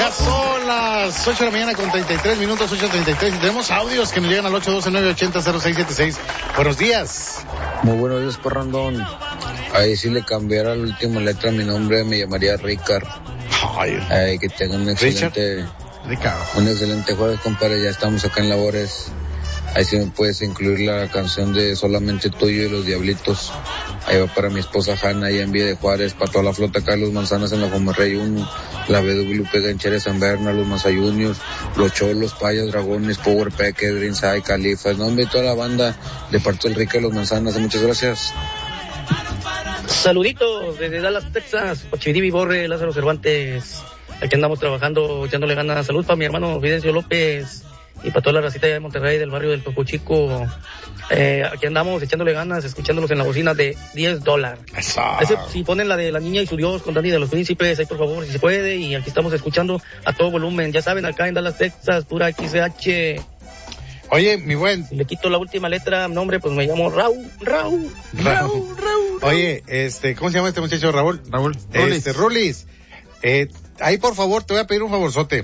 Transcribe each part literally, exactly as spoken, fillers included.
Ya son las ocho de la mañana con treinta y tres minutos, ocho treinta y tres. Y tenemos audios que nos llegan al ocho uno dos, nueve ocho cero, cero seis siete seis. Buenos días. Muy buenos días, Parrandón. Ahí si le cambiara la última letra a mi nombre, me llamaría Ricard. Ay, Ay, que tengan un excelente, Ricardo. un excelente jueves, compadre. Ya estamos acá en labores. Ahí sí me puedes incluir la canción de Solamente Tuyo y Los Diablitos. Ahí va para mi esposa Hanna, allá en Villa de Juárez, para toda la flota Carlos Manzanas en la Fomerrey uno, la B W P Gancheres San Berna, los Maza Juniors, los Cholos, Payas, Dragones, Power Pack, Dreamside, Califas, no, hombre, toda la banda de parte del Rica de los Manzanas. Muchas gracias. Saluditos desde Dallas, Texas, Ochidivi Borre, Lázaro Cervantes. Aquí andamos trabajando, echándole ganas. Salud para mi hermano Fidencio López y para toda la racita de Monterrey, del barrio del Topo Chico. Eh, aquí andamos echándole ganas, escuchándolos en la bocina de diez dólares. Si ponen la de La Niña y su Dios con Dani de los Príncipes, ahí por favor, si se puede. Y aquí estamos escuchando a todo volumen. Ya saben, acá en Dallas, Texas, pura X H. Oye, mi buen. Si le quito la última letra, nombre, pues me llamo Raúl, Raúl, Raúl, Raúl. Oye, este, ¿cómo se llama este muchacho? Raúl. Raúl. Este, Rulis. Eh, ahí, por favor, te voy a pedir un favorzote.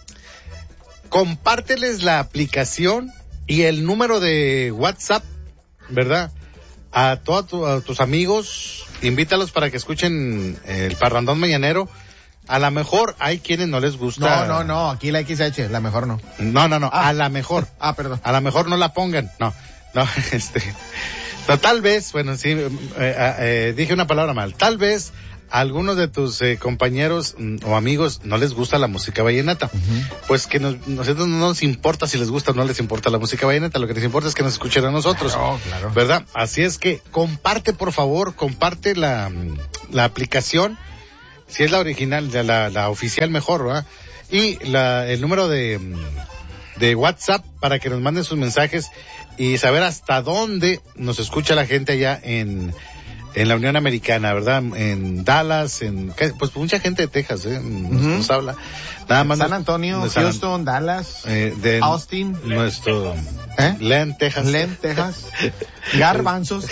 Compárteles la aplicación y el número de WhatsApp, ¿verdad? A todos tu, a tus amigos, invítalos para que escuchen el Parrandón Mañanero. A la mejor hay quienes no les gusta. No, no, no, aquí la X H, la mejor no. No, no, no, ah. a la mejor. Ah, perdón. A la mejor no la pongan. No, no, este. No, tal vez, bueno, sí, eh, eh, dije una palabra mal. Tal vez a algunos de tus eh, compañeros mm, o amigos no les gusta la música vallenata. Uh-huh. Pues que nos, nosotros no nos importa si les gusta o no les importa la música vallenata. Lo que les importa es que nos escuchen a nosotros. Claro, claro. ¿Verdad? Así es que comparte, por favor, comparte la, la aplicación. Si es la original, la, la oficial mejor, ¿verdad? Y la, el número de, de WhatsApp para que nos manden sus mensajes y saber hasta dónde nos escucha la gente allá en, en la Unión Americana, ¿verdad? En Dallas, en, pues mucha gente de Texas, ¿eh? Nos, uh-huh. nos habla. Nada más. San Antonio, de San, Houston, Dallas, eh, de Austin. Nuestro, ¿eh? Len, Texas. Len, Texas. Garbanzos.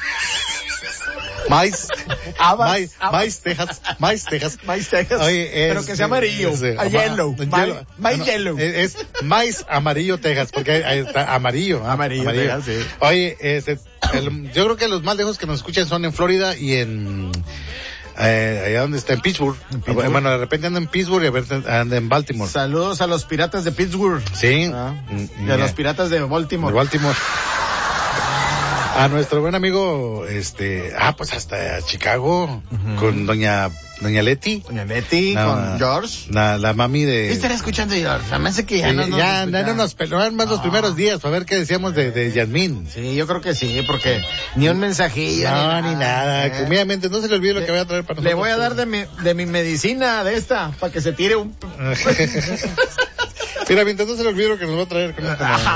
Maíz, Habas, maíz, habas. maíz, Texas, maíz, Texas. Maíz, Texas. Oye, pero que sea amarillo, es, a yellow, maíz, maíz yellow. Es, es maíz amarillo, Texas, porque hay, hay, está amarillo. ¿eh? Amarillo, amarillo. Texas, sí. Oye, este, el, yo creo que los más lejos que nos escuchan son en Florida y en, eh, allá donde está, en Pittsburgh. en Pittsburgh. Bueno, de repente anda en Pittsburgh y a veces anda en Baltimore. Saludos a los piratas de Pittsburgh. Sí. Ah, y a los piratas de Baltimore. De Baltimore. A nuestro buen amigo, este, ah, pues hasta Chicago, uh-huh. con doña, doña Leti. Doña Leti, la, con George. La, la mami de... ¿Qué estará escuchando George? A mí que ya eh, no nos Ya, no, no nos pelaron más no. los primeros días para ver qué decíamos de, de Yasmín. Sí, yo creo que sí, porque ni un mensajillo. No, ni ni nada. nada. Comidamente, no se le olvide lo que voy a traer para nosotros. Le voy a dar de mi, de mi medicina, de esta, para que se tire un... Mira, mientras no se le olvide lo que nos va a traer. Con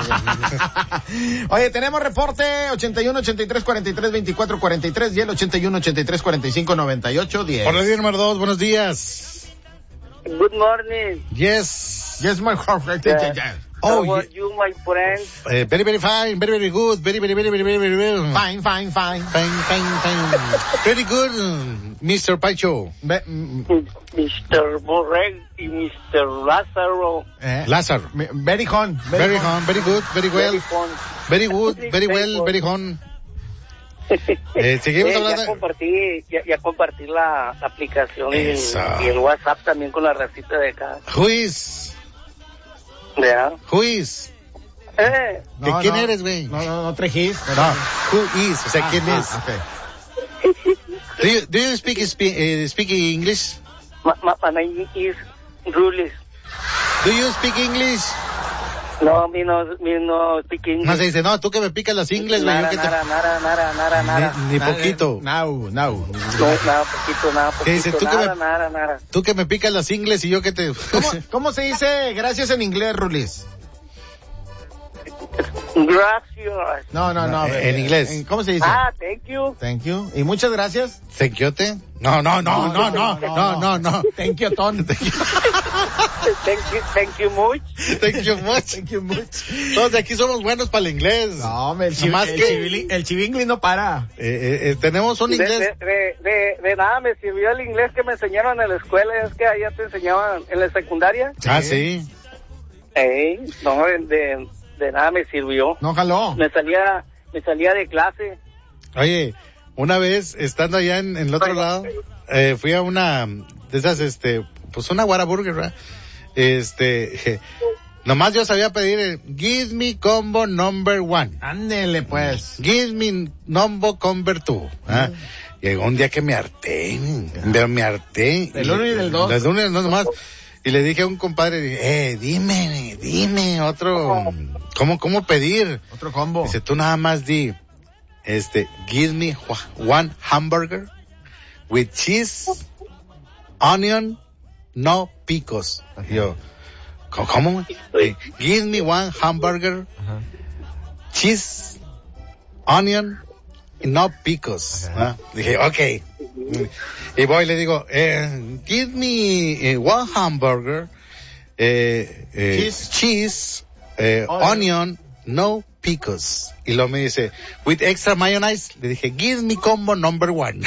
Oye, tenemos reporte ochenta y uno, ochenta y tres, cuarenta y tres, veinticuatro, cuarenta y tres y el ochenta y uno, ochenta y tres, cuarenta y cinco, noventa y ocho, diez. Por la línea número dos, buenos días. Good morning. Yes. Yes, my heart. Yeah. Oh, how are you, my friend? Uh, very, very fine. Very, very good. Very, very, very, very, very, very well. Fine, fine, fine. Fine, fine, fine. Very good, Mister Pacho. Be- Mister Borreg y Mister Lázaro. Eh, Lázaro. Very hon. Very, very hon. Very good. Very well. Very fun. Very good. Very well. Very hon. Eh, seguimos eh, hablando. Ya compartí, ya, ya compartí la, la aplicación y el, y el WhatsApp también con la racita de acá. Who is? ¿Ya? Who is? Eh. ¿De no, quién no, eres, güey? No, no, no trejís. No. Who is? O sea, ah, ¿quién ah, es? Okay. Do you, do you speak, speak, uh, speak English? My, my, my name is Rulis. Do you speak English? No, mi no, mi no speak English. No se dice, no, tú que me picas las ingles, güey. Nada, Te... nada, nada, nada, nada, nada. Ni, ni poquito. Now, now. No, nada, poquito, nada, poquito, dice, ¿tú nada, que me... nada, nada. Tú que me picas las ingles y yo que te... ¿Cómo, ¿Cómo se dice gracias en inglés, Rulis? Gracias. No, no, no. En eh, inglés. en- ¿Cómo se dice? Ah, thank you. Thank you. Y muchas gracias. ¿Thank you te? No, no, no, no, no, no, no, no. Thank you, Ton. Thank you, thank you much. Thank you much. Thank you much. Todos de aquí somos buenos para el inglés. No, hombre, el, chiv Más el, que- chivili- el chivingli no para. Eh, eh, eh, tenemos un De, inglés. de, de, de, de nada me sirvió el inglés que me enseñaron en la escuela, es que allá te enseñaban en la secundaria. Ah, sí. Ey, no, de, de, de nada me sirvió. No jaló. Me salía, me salía de clase. Oye, una vez estando allá en, en el otro lado, eh, fui a una de esas, este, pues una Whataburger, ¿verdad? Este, nomás yo sabía pedir el Give me combo number one. Ándele, pues. Give me number number two. ¿Ah? Llegó un día que me harté, me, me harté. Del uno y del dos. Del uno y del dos nomás. Y le dije a un compadre, eh, dime, dime otro, ¿cómo, cómo pedir? Otro combo. Dice, tú nada más di, este, give me one hamburger with cheese, onion, no picos. Y yo, ¿cómo? cómo? Eh, give me one hamburger, Ajá. cheese, onion, no picos. ¿Ah? Dije, okay. Y voy y le digo, eh, give me eh, one hamburger, eh, eh, Cheese. cheese, eh, Onion. onion, no picos. Y luego me dice, with extra mayonnaise. Le dije, give me combo number one.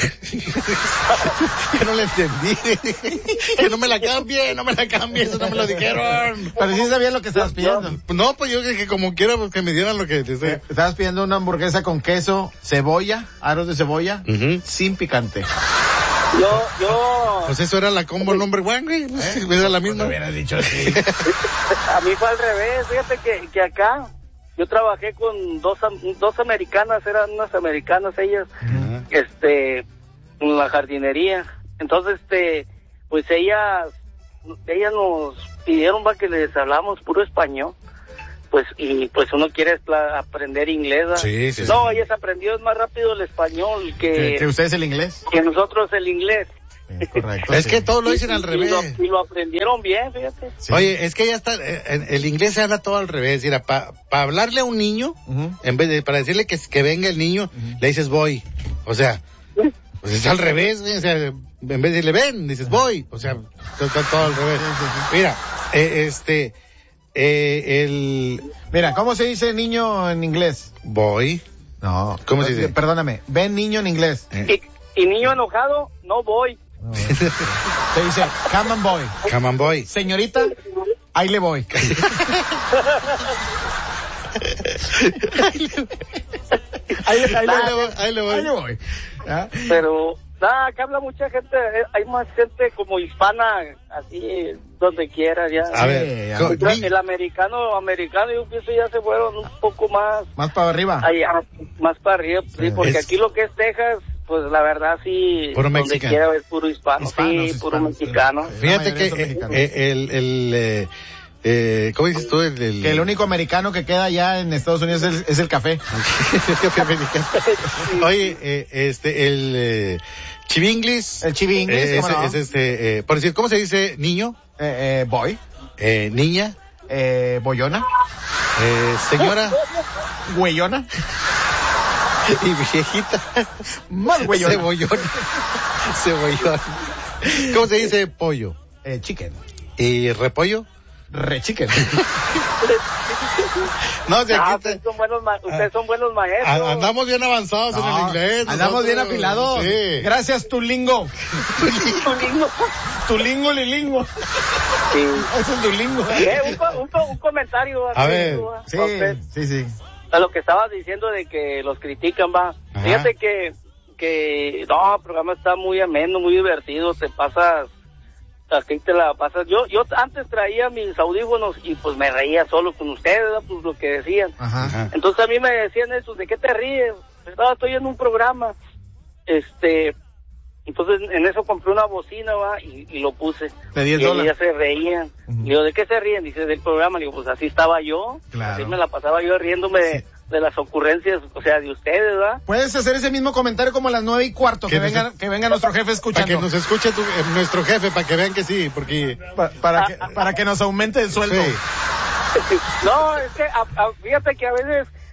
Yo no le entendí. Que no me la cambie, no me la cambie, eso no me lo dijeron. Pero sí sabía lo que estabas pidiendo. No, pues yo dije, como quiera, pues que me dieran lo que te estoy... Eh, Estabas pidiendo una hamburguesa con queso, cebolla, aros de cebolla, Ujú. sin picante. Yo, yo, Pues eso era la combo number one, güey. Pues, era la misma. dicho así. a mí fue al revés, fíjate que, que acá, yo trabajé con dos, am- dos americanas, eran unas americanas ellas, Ajá. este, en la jardinería. Entonces, este, pues ellas, ellas nos pidieron para que les hablamos puro español. Pues, y pues uno quiere pla- aprender inglés. ¿verdad? Sí, sí, No, sí. ellas aprendieron más rápido el español ¿Que, que, que usted es el inglés? que nosotros el inglés. Sí, correcto. Es sí. que todos lo dicen al Y- revés. Y lo, y lo aprendieron bien, fíjate. Sí. Oye, es que ya está, eh, en el inglés se habla todo al revés. Mira, para hablarle a un niño, Ujú. en vez de, para decirle que, que venga el niño, le dices voy. O sea, pues es al revés, güey. O sea, en vez de decirle ven, dices voy. O sea, todo, todo- todo al revés. Mira, eh, este, eh, el Mira, ¿cómo se dice niño en inglés? voy. No. ¿Cómo se dice? Perdóname. Ven niño en inglés. Eh, Y, y niño enojado, no voy. Se dice, come on boy. come on, voy. Señorita, ahí le voy. ahí, ahí le- Ahí le voy, ahí le voy. Ahí le voy. ¿Ah? Pero, nada, acá habla mucha gente, eh, hay más gente como hispana, así, donde quiera, ya. A ver, ya. co- El, ni- el americano, americano, yo pienso ya se fueron un poco más, Más para arriba. allá, más para arriba, sí, porque Es- aquí lo que es Texas, pues la verdad sí, Puro donde mexicano. quiera es puro hispano, Hispanos, sí, puro hispanos, sí. mexicano. Sí. fíjate La que mayoría son eh, mexicanos. eh, el, el, eh, eh, ¿cómo dices tú? El, el, Que el único americano que queda allá en Estados Unidos es el, es el café. El café americano. Oye, eh, este, el eh, chivinglis. El chivinglis, eh, ¿cómo es, no? es este, eh, por decir, ¿cómo se dice niño? Eh, eh, boy. Eh, niña, Eh, boyona. eh, señora Güeyona. y viejita. Más güeyona. Cebollón. Cebollón. ¿Cómo se dice pollo? Eh, chicken. ¿Y repollo? Re chicken. No, de Ah, aquí ustedes te- son buenos, ma- ustedes son buenos a- maestros. andamos bien avanzados en el No, inglés. andamos bien nosotros. afilados. Sí. Gracias, tu lingo. Lindo. Tu lingo, lilingo. Sí. Ese es tu lingo. Eh, un, co- un, co- un comentario. A así, ver. ¿no? Sí, Entonces, sí, sí. a lo que estabas diciendo de que los critican, va. Ajá. Fíjate que, que, no, el programa está muy ameno, muy divertido, te pasas, aquí te la pasas. Yo, yo antes traía mis audífonos y pues me reía solo con ustedes, ¿verdad? Pues lo que decían. Ajá. Ajá. Entonces a mí me decían eso, ¿de qué te ríes? No, estoy en un programa, este, entonces en eso compré una bocina, va, y, y lo puse. De diez y dólares. ellas se reían. Ujú. Le digo, ¿de qué se ríen? Dice, del programa. Le digo, pues así estaba yo. Claro. Así me la pasaba yo riéndome de, Sí. de las ocurrencias, o sea, de ustedes, ¿verdad? Puedes hacer ese mismo comentario como a las nueve y cuarto, que, Que nos- venga, que venga nuestro jefe Para escuchando. que nos escuche tu- eh, nuestro jefe, para que vean que sí, porque... Pa- para, que, para que nos aumente el sueldo. Sí. No, es que a- a- fíjate que a veces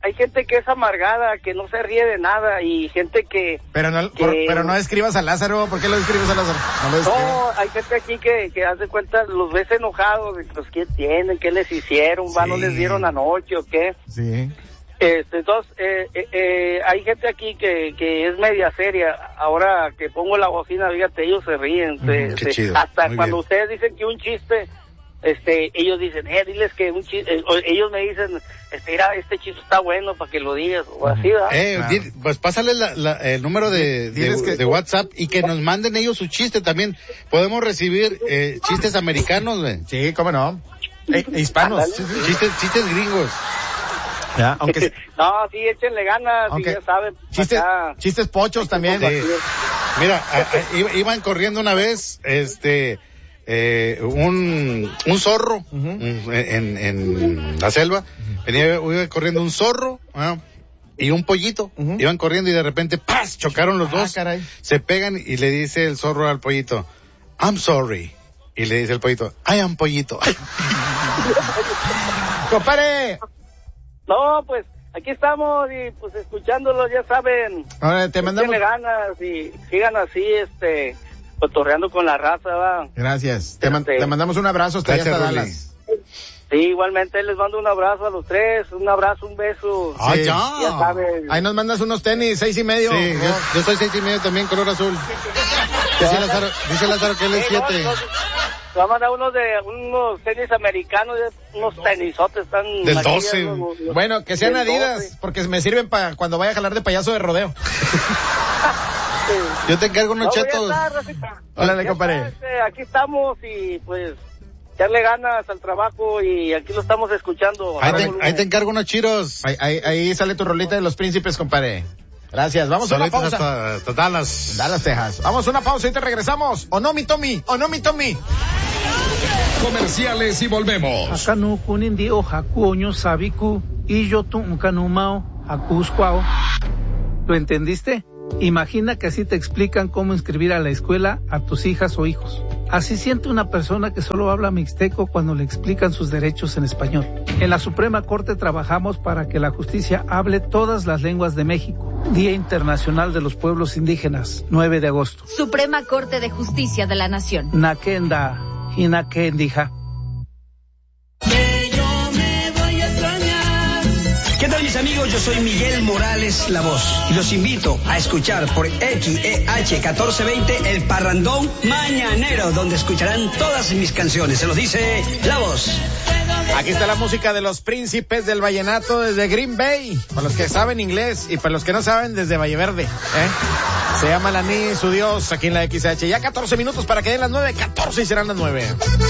hay gente que es amargada, que no se ríe de nada, y gente que... Pero no, que, por, pero no escribas a Lázaro, ¿por qué lo escribes a Lázaro? No, lo no hay gente aquí que, que hace cuenta, los ves enojados, pues ¿qué tienen? ¿Qué les hicieron? ¿Va, sí. no les dieron anoche o qué? Sí. Este, entonces, eh, eh, eh, hay gente aquí que, que es media seria. Ahora que pongo la bocina, fíjate, ellos se ríen. Se, mm, qué se, chido. Hasta Muy cuando bien. ustedes dicen que un chiste, este, ellos dicen, eh, diles que un chiste, eh, ellos me dicen, este, mira, este chiste está bueno para que lo digas, o así, ¿verdad? Eh, Claro. di, pues pásale la, la, el número de, de, Diles que- de WhatsApp y que nos manden ellos su chiste también. Podemos recibir eh, chistes americanos, güey. Sí, cómo no. Eh, hispanos. Ándale. Sí, sí. Chistes, chistes gringos. Ya, aunque No, sí, échenle ganas, Aunque y ya saben, chistes, acá. chistes pochos también. Sí. Mira, a- a- iba- iban corriendo una vez, este, eh, un, un zorro Ujú. un- en, en la selva. Venía, iba corriendo un zorro, ¿ah? Y un pollito. Ujú. Iban corriendo y de repente, ¡paz! Chocaron los Ah, dos. caray. Se pegan y le dice el zorro al pollito, I'm sorry. Y le dice el pollito, I am pollito. Compadre, No, pues, aquí estamos, y pues escuchándolos, ya saben. ahora te mandamos. Échenle ganas, y sigan así, este, cotorreando con la raza, va. Gracias. Te, man- Este- te mandamos un abrazo hasta allá Gracias, hasta Ruli. Dallas. Sí, igualmente les mando un abrazo a los tres, un abrazo, un beso. ¡Ah, Sí. ya! Ya saben. Ahí nos mandas unos tenis, seis y medio. Sí, yo, yo soy seis y medio también, color azul. Dice Lázaro, dice Lázaro que él es Sí, no, siete. no, te va a mandar unos de unos tenis americanos, unos tenisotes tan Del aquí, doce. los- los- Bueno, que sean del Adidas, doce. porque me sirven para cuando vaya a jalar de payaso de rodeo. Sí. Yo te encargo unos No, ya chetos. está, racita. Órale, Ya compadre. está, este, aquí estamos, y pues echarle ganas al trabajo, y aquí lo estamos escuchando. Ahí Ahora te, volumen. ahí te encargo unos chiros. Ahí, ahí, ahí sale tu rolita de los príncipes, compadre. Gracias. Vamos a una Solitos pausa. hasta, hasta Dallas. Dallas, Texas. Vamos a una pausa y te regresamos. ¿O no, mi Tommy? ¿O no, mi Tommy? Comerciales y volvemos. Akanu kunindi o hakuoño sabiku y yo tu kanumao akuscuao. ¿Lo entendiste? Imagina que así te explican cómo inscribir a la escuela a tus hijas o hijos. Así siente una persona que solo habla mixteco cuando le explican sus derechos en español. En la Suprema Corte trabajamos para que la justicia hable todas las lenguas de México. Día Internacional de los Pueblos Indígenas, nueve de agosto. Suprema Corte de Justicia de la Nación. Nakenda, Hinakendija. ¿Qué tal, mis amigos? Yo soy Miguel Morales, la voz, y los invito a escuchar por X E H catorce veinte el Parrandón Mañanero, donde escucharán todas mis canciones. Se los dice la voz. Aquí está la música de los príncipes del vallenato desde Green Bay. Para los que saben inglés y para los que no saben, desde Valle Verde. ¿eh? Se llama La Ni, su Dios, aquí en la X H. Ya catorce minutos para que den las nueve, catorce y serán las nueve.